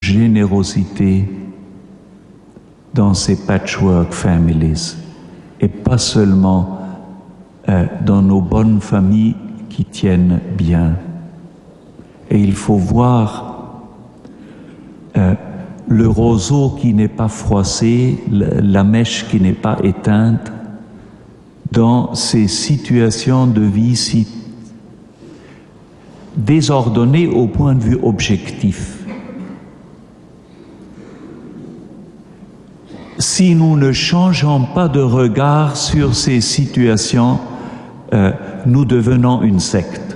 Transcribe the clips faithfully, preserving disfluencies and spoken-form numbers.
générosité dans ces patchwork families et pas seulement euh, dans nos bonnes familles qui tiennent bien. Et il faut voir euh, le roseau qui n'est pas froissé, la mèche qui n'est pas éteinte dans ces situations de vie si désordonnées au point de vue objectif. Si nous ne changeons pas de regard sur ces situations, euh, nous devenons une secte.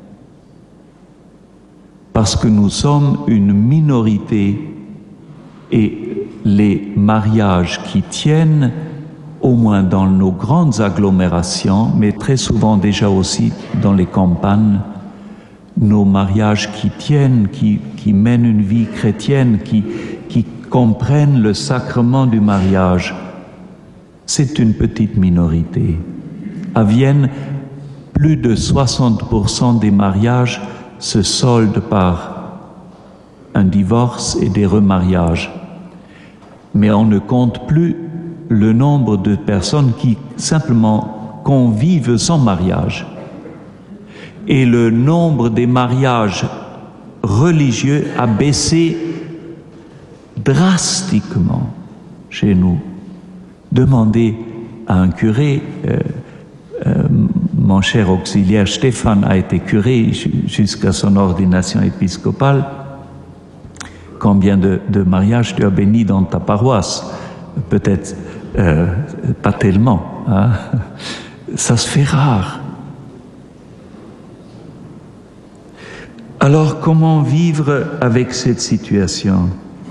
Parce que nous sommes une minorité et les mariages qui tiennent, au moins dans nos grandes agglomérations, mais très souvent déjà aussi dans les campagnes, nos mariages qui tiennent, qui, qui mènent une vie chrétienne, qui, qui comprennent le sacrement du mariage, c'est une petite minorité. À Vienne, plus de soixante pour cent des mariages se soldent par un divorce et des remariages. Mais on ne compte plus le nombre de personnes qui simplement convivent sans mariage. Et le nombre des mariages religieux a baissé drastiquement chez nous. Demandez à un curé, euh, euh, mon cher auxiliaire Stéphane a été curé jusqu'à son ordination épiscopale, combien de, de mariages tu as bénis dans ta paroisse? Peut-être euh, pas tellement, hein? Ça se fait rare. Alors, comment vivre avec cette situation?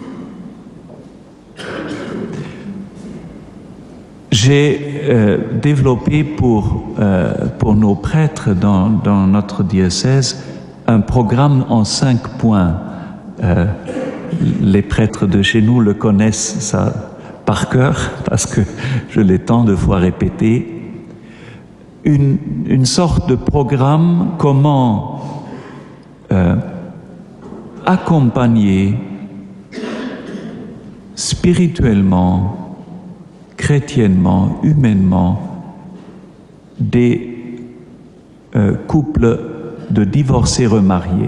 J'ai euh, développé pour, euh, pour nos prêtres dans, dans notre diocèse un programme en cinq points. Euh, les prêtres de chez nous le connaissent ça par cœur, parce que je l'ai tant de fois répété. Une, une sorte de programme comment Euh, accompagner spirituellement, chrétiennement, humainement des euh, couples de divorcés remariés.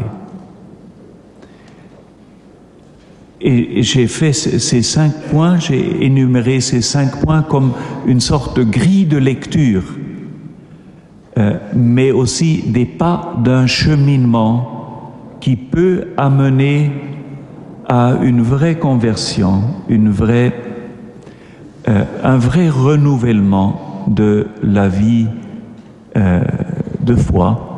Et, et j'ai fait ces cinq points, j'ai énuméré ces cinq points comme une sorte de grille de lecture, euh, mais aussi des pas d'un cheminement qui peut amener à une vraie conversion, une vraie, euh, un vrai renouvellement de la vie euh, de foi